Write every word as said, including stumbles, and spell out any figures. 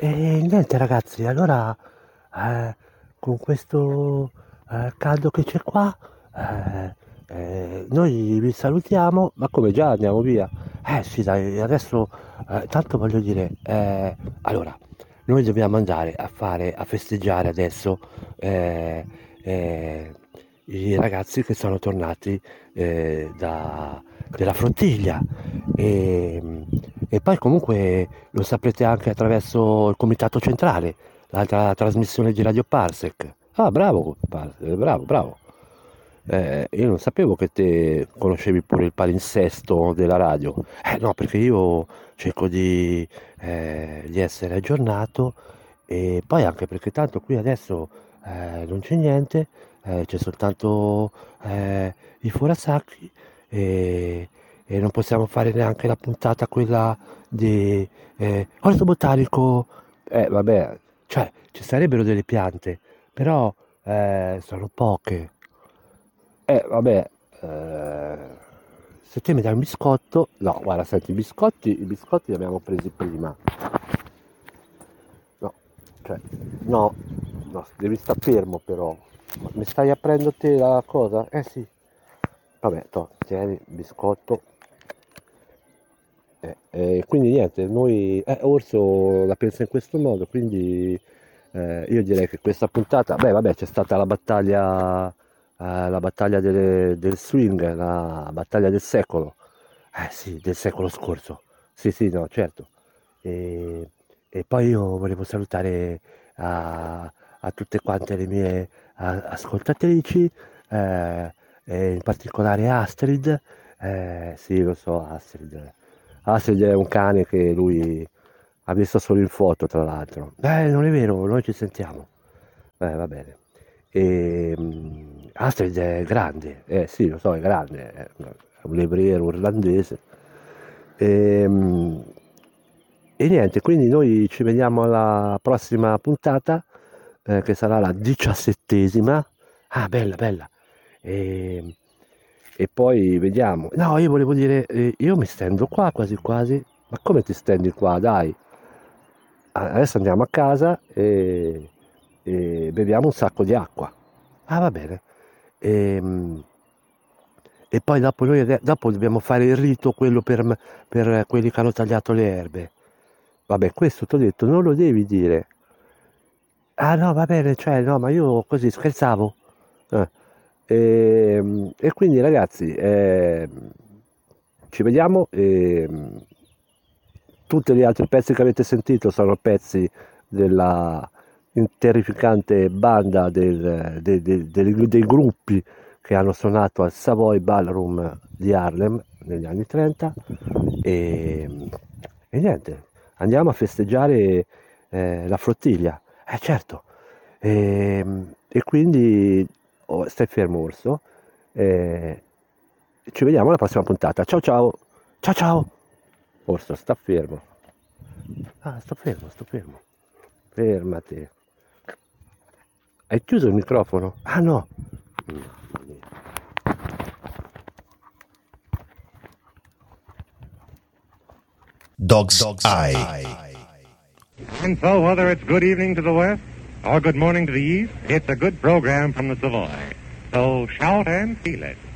E niente ragazzi, allora eh, con questo eh, caldo che c'è qua, eh, eh, noi vi salutiamo, ma come già andiamo via? Eh sì dai, adesso eh, tanto voglio dire, eh, allora, noi dobbiamo andare a fare, a festeggiare adesso eh, eh, i ragazzi che sono tornati eh, da, della flottiglia e, e poi comunque lo saprete anche attraverso il comitato centrale, l'altra trasmissione di Radio Parsec. Ah, bravo, Par- eh, bravo, bravo. Eh, io non sapevo che te conoscevi pure il palinsesto della radio. Eh no, perché io cerco di, eh, di essere aggiornato e poi anche perché tanto qui adesso eh, non c'è niente, eh, c'è soltanto eh, i forasacchi e, e non possiamo fare neanche la puntata quella di eh, orto botanico. Eh, vabbè, cioè ci sarebbero delle piante, però eh, sono poche. Eh, vabbè, eh, se te mi dai un biscotto, no, guarda, senti, i biscotti, i biscotti li abbiamo presi prima. No, cioè, no, no, devi stare fermo però. Ma mi stai aprendo te la cosa? Eh sì. Vabbè, to, tieni, biscotto. Eh, eh, quindi niente, noi, eh, Orso la pensa in questo modo, quindi eh, io direi che questa puntata, beh vabbè c'è stata la battaglia, eh, la battaglia delle- del swing, la battaglia del secolo, eh sì, del secolo scorso, sì sì, no, certo. E, e poi io volevo salutare a, a tutte quante le mie a- ascoltatrici, eh, e in particolare Astrid, eh, sì lo so Astrid. Astrid è un cane che lui ha visto solo in foto, tra l'altro. Eh, non è vero, noi ci sentiamo. Eh, va bene. E, mm, Astrid è grande, eh sì, lo so, è grande, è un levriero irlandese. E, mm, e niente, quindi noi ci vediamo alla prossima puntata, eh, che sarà la diciassettesima. Ah, bella, bella. E, e poi vediamo. No, io volevo dire, eh, io mi stendo qua quasi quasi. Ma come ti stendi qua? Dai. Ah, adesso andiamo a casa e, e beviamo un sacco di acqua. Ah, va bene. E, e poi dopo noi ade- dopo dobbiamo fare il rito, quello per, m- per quelli che hanno tagliato le erbe. Vabbè, questo ti ho detto, non lo devi dire. Ah no, va bene, cioè no, ma io così scherzavo. Eh. E, e quindi ragazzi, eh, ci vediamo. E, tutti gli altri pezzi che avete sentito sono pezzi della terrificante banda del- de- de- dei, dei gruppi che hanno suonato al Savoy Ballroom di Harlem negli anni trenta. E, e niente, andiamo a festeggiare eh, la flottiglia. Eh certo. E, e quindi oh, stai fermo Orso. Eh, ci vediamo alla prossima puntata. Ciao ciao. Ciao ciao. Orso, sta fermo. Ah, sto fermo, sto fermo. Fermati. Hai chiuso il microfono? Ah no. Dog's Eye. And so, whether it's good evening to the west or good morning to the east, it's a good program from the Savoy. So shout and feel it.